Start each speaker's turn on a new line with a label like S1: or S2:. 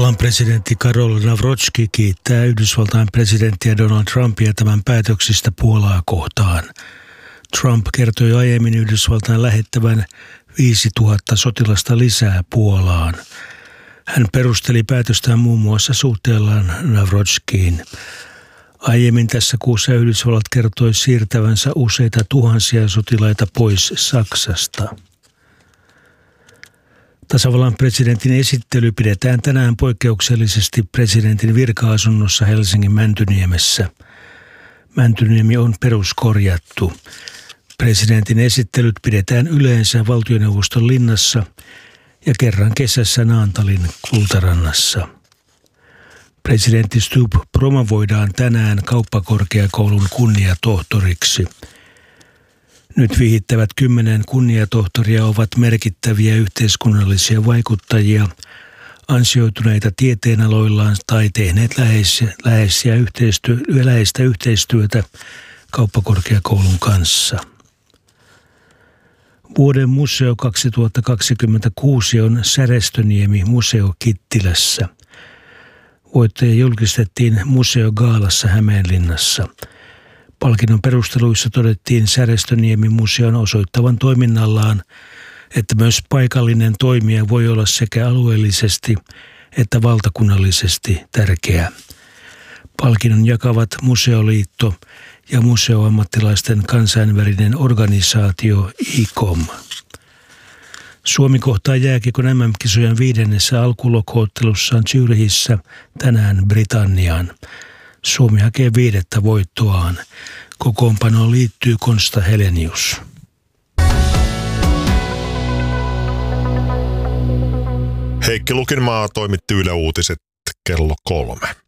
S1: Tasavallan presidentti Karol Nawrocki kiittää Yhdysvaltain presidenttiä Donald Trumpia tämän päätöksistä Puolaa kohtaan. Trump kertoi aiemmin Yhdysvaltain lähettävän 5000 sotilasta lisää Puolaan. Hän perusteli päätöstään muun muassa suhteellaan Nawrockiin. Aiemmin tässä kuussa Yhdysvallat kertoi siirtävänsä useita tuhansia sotilaita pois Saksasta. Tasavallan presidentin esittely pidetään tänään poikkeuksellisesti presidentin virka-asunnossa Helsingin Mäntyniemessä. Mäntyniemi on peruskorjattu. Presidentin esittelyt pidetään yleensä valtioneuvoston linnassa ja kerran kesässä Naantalin Kultarannassa. Presidentti Stubb promovoidaan tänään kauppakorkeakoulun kunniatohtoriksi. Nyt vihittävät 10 kunniatohtoria ovat merkittäviä yhteiskunnallisia vaikuttajia, ansioituneita tieteenaloillaan tai tehneet läheistä yhteistyötä kauppakorkeakoulun kanssa. Vuoden museo 2026 on Särestöniemi museo Kittilässä. Voittaja julkistettiin museogaalassa Hämeenlinnassa. Palkinnon perusteluissa todettiin Särestöniemen museon osoittavan toiminnallaan, että myös paikallinen toimija voi olla sekä alueellisesti että valtakunnallisesti tärkeä. Palkinnon jakavat Museoliitto ja museoammattilaisten kansainvälinen organisaatio ICOM. Suomi kohtaa jääkiekon MM-kisojen 5. alkulokkoottelussaan Zürichissä tänään Britanniaan. Suomi hakee 5. voittoaan. Kokoonpanoon liittyy Konsta Helenius.
S2: Heikki Lukinmaa toimitti Yle Uutiset kello 3.